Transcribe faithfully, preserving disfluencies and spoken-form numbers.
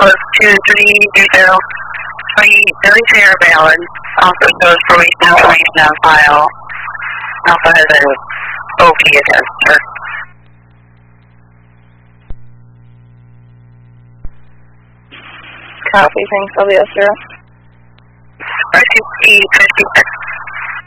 plus two three zero three Billy Fair balance. Also shows probation information on file. Also has an O P attester. Copy, thanks, L B S zero. R T C fifty-six